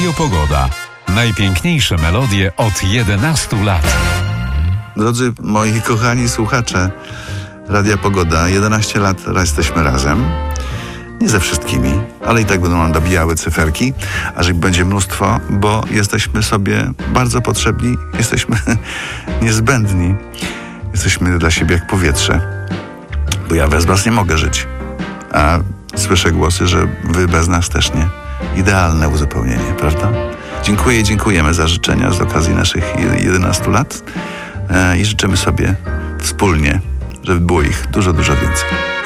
Radio Pogoda. Najpiękniejsze melodie od 11 lat. Drodzy moi kochani słuchacze Radia Pogoda, 11 lat jesteśmy razem. Nie ze wszystkimi, ale i tak będą nam dobijały cyferki, a że będzie mnóstwo, bo jesteśmy sobie bardzo potrzebni, jesteśmy niezbędni. Jesteśmy dla siebie jak powietrze, bo ja bez was nie mogę żyć. A słyszę głosy, że wy bez nas też nie. Idealne uzupełnienie, prawda? Dziękujemy za życzenia z okazji naszych 11 lat i życzymy sobie wspólnie, żeby było ich dużo, dużo więcej.